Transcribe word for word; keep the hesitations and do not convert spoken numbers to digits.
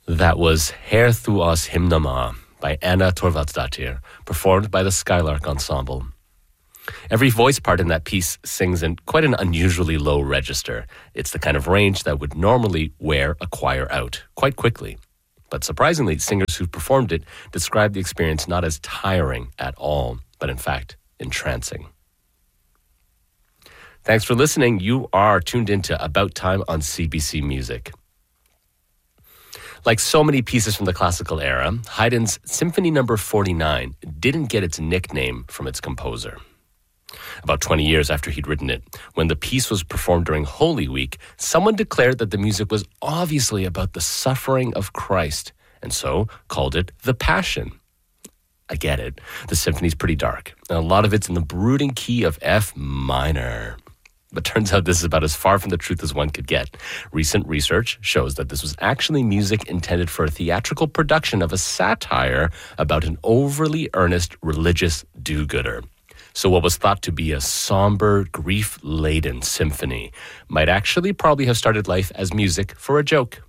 That was Her thu oss himnama by Anna Thorvaldsdottir, performed by the Skylark Ensemble. Every voice part in that piece sings in quite an unusually low register. It's the kind of range that would normally wear a choir out quite quickly. But surprisingly, singers who performed it described the experience not as tiring at all, but in fact, entrancing. Thanks for listening. You are tuned into About Time on C B C Music. Like so many pieces from the classical era, Haydn's Symphony Number forty-nine didn't get its nickname from its composer. About twenty years after he'd written it, when the piece was performed during Holy Week, someone declared that the music was obviously about the suffering of Christ, and so called it The Passion. I get it. The symphony's pretty dark, and a lot of it's in the brooding key of F minor. But turns out this is about as far from the truth as one could get. Recent research shows that this was actually music intended for a theatrical production of a satire about an overly earnest religious do-gooder. So what was thought to be a somber, grief-laden symphony might actually probably have started life as music for a joke.